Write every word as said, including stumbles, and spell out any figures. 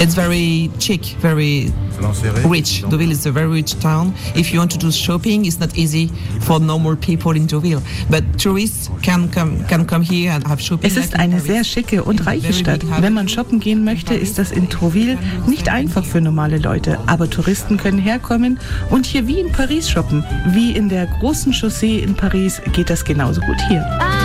It's very chic, very rich. Deauville is a very rich town. If you want to do shopping, it's not easy for normal people in Deauville. But tourists can come, can come here and have shopping. Es ist eine sehr schicke und reiche Stadt. Wenn man shoppen gehen möchte, ist das in Deauville nicht einfach für normale Leute. Aber Touristen können herkommen und hier wie in Paris shoppen. Wie in der großen Chaussee in Paris geht das genauso gut hier.